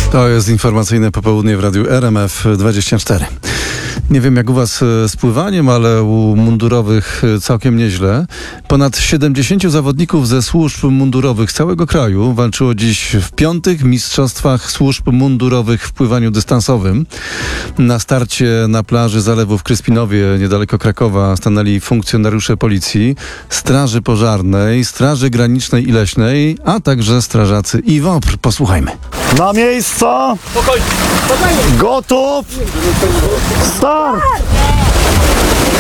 To jest informacyjne popołudnie w radiu RMF24. Nie wiem jak u was z pływaniem, ale u mundurowych całkiem nieźle. Ponad 70 zawodników ze służb mundurowych z całego kraju walczyło dziś w 5. Mistrzostwach Służb Mundurowych w pływaniu dystansowym. Na starcie na plaży Zalewu w Kryspinowie, niedaleko Krakowa, stanęli funkcjonariusze policji, Straży Pożarnej, Straży Granicznej i Leśnej, a także strażacy i WOPR. Posłuchajmy. Na miejsca! Gotów! Start!